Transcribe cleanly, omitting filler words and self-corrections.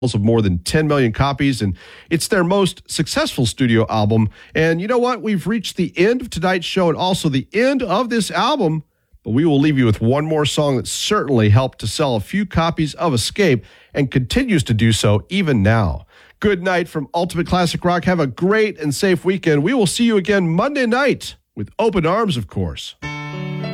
of more than 10 million copies, and it's their most successful studio album. And you know what? We've reached the end of tonight's show and also the end of this album, but we will leave you with one more song that certainly helped to sell a few copies of Escape and continues to do so even now. Good night from Ultimate Classic Rock. Have a great and safe weekend. We will see you again Monday night with open arms, of course.